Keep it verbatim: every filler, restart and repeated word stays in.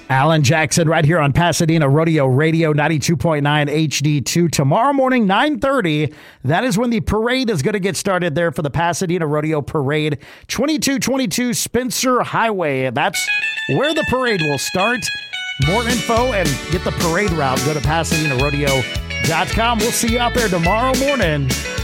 Alan Jackson right here on Pasadena Rodeo Radio ninety-two point nine H D two. Tomorrow morning, nine thirty, that is when the parade is going to get started there for the Pasadena Rodeo Parade. twenty-two twenty-two Spencer Highway. That's where the parade will start. More info and get the parade route. Go to Pasadena Rodeo dot com. We'll see you out there tomorrow morning.